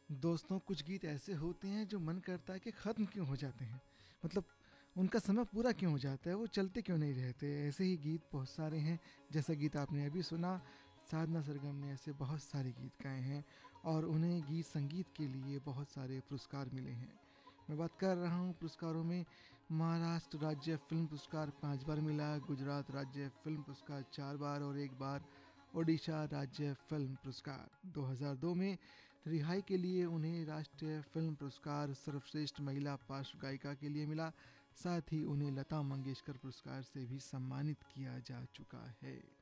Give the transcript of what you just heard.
दोस्तों, कुछ गीत ऐसे होते हैं जो मन करता है कि ख़त्म क्यों हो जाते हैं। मतलब उनका समय पूरा क्यों हो जाता है, वो चलते क्यों नहीं रहते। ऐसे ही गीत बहुत सारे हैं। जैसा गीत आपने अभी सुना, साधना सरगम ने ऐसे बहुत सारे गीत गाए हैं और उन्हें गीत संगीत के लिए बहुत सारे पुरस्कार मिले हैं। मैं बात कर रहा हूँ पुरस्कारों में। महाराष्ट्र राज्य फिल्म पुरस्कार 5 बार मिला, गुजरात राज्य फिल्म पुरस्कार 4 बार और 1 बार ओडिशा राज्य फिल्म पुरस्कार। 2002 में रिहाई के लिए उन्हें राष्ट्रीय फिल्म पुरस्कार सर्वश्रेष्ठ महिला पार्श्व गायिका के लिए मिला। साथ ही उन्हें लता मंगेशकर पुरस्कार से भी सम्मानित किया जा चुका है।